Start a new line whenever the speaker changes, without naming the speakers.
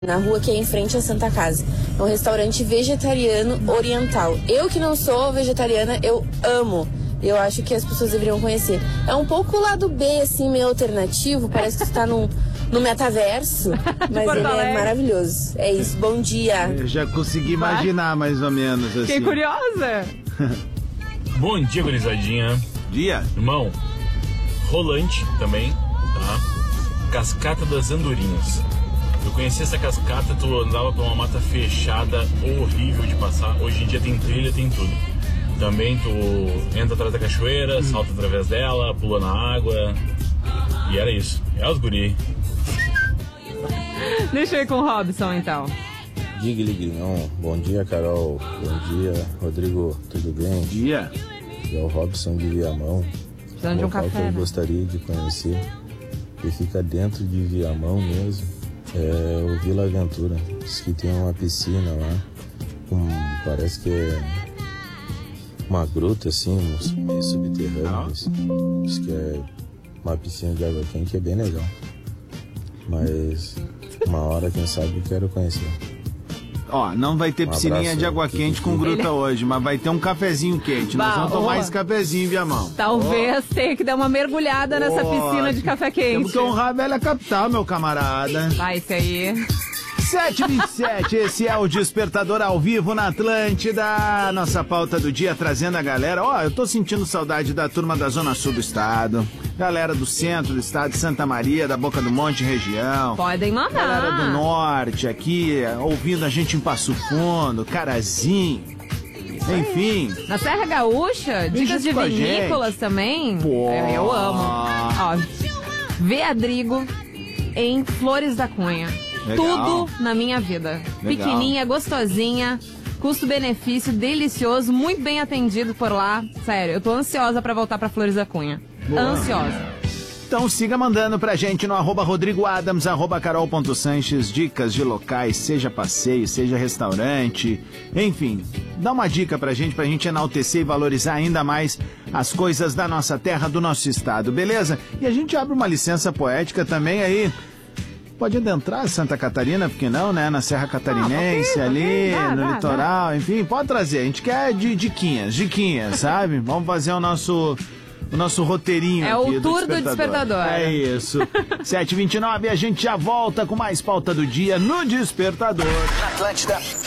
na rua que é em frente à Santa Casa. É um restaurante vegetariano oriental. Eu que não sou vegetariana, eu amo. Eu acho que as pessoas deveriam conhecer. É um pouco o lado B, assim, meio alternativo. Parece que você tá no metaverso. Mas ele é maravilhoso. É isso, bom dia.
Eu já consegui imaginar mais ou menos assim.
Fiquei curiosa.
Bom dia, gurizadinha.
Dia.
Irmão, rolante também, tá? Cascata das Andorinhas. Eu conheci essa cascata, tu andava por uma mata fechada, horrível de passar. Hoje em dia tem trilha, tem tudo. Também tu entra atrás da cachoeira, salta através dela, pula na água. E era isso. É os guri.
Deixa eu ir com o Robson, então.
Diglignon, bom dia, Carol. Bom dia, Rodrigo, tudo bem?
Bom dia.
É o Robson de Viamão.
Precisando de um café,
que eu gostaria de conhecer, que fica dentro de Viamão mesmo, é o Vila Aventura. Diz que tem uma piscina lá, parece que é uma gruta assim, meio subterrânea. Diz que é uma piscina de água quente, é bem legal. Mas uma hora, quem sabe, eu quero conhecer.
Ó, não vai ter piscininha de água quente com gruta hoje, mas vai ter um cafezinho quente. Nós vamos tomar esse cafezinho, Viamão.
Talvez tenha que dar uma mergulhada nessa piscina de café quente.
Temos que honrar a velha capital, meu camarada.
Vai, esse aí.
7h27, esse é o Despertador ao vivo na Atlântida. Nossa pauta do dia trazendo a galera. Ó, eu tô sentindo saudade da turma da Zona Sul do estado. Galera do centro do estado, de Santa Maria, da Boca do Monte região.
Podem mandar.
Galera do norte aqui, ouvindo a gente em Passo Fundo, Carazinho. Enfim.
Na Serra Gaúcha, dicas de vinícolas também.
Pô.
Eu amo. Ó, Veadrigo em Flores da Cunha.
Legal.
Tudo na minha vida.
Legal.
Pequenininha, gostosinha, custo-benefício, delicioso, muito bem atendido por lá. Sério, eu tô ansiosa pra voltar pra Flores da Cunha.
Boa.
Ansiosa.
Então siga mandando pra gente no @RodrigoAdams, @Carol.Sanches, dicas de locais, seja passeio, seja restaurante, enfim, dá uma dica pra gente enaltecer e valorizar ainda mais as coisas da nossa terra, do nosso estado, beleza? E a gente abre uma licença poética também aí. Pode adentrar Santa Catarina, porque não, né? Na Serra Catarinense, no litoral, enfim, pode trazer. A gente quer diquinhas, sabe? Vamos fazer o nosso roteirinho aqui.
É o tour do Despertador.
É isso. 7h29, a gente já volta com mais pauta do dia no Despertador.
Atlântida.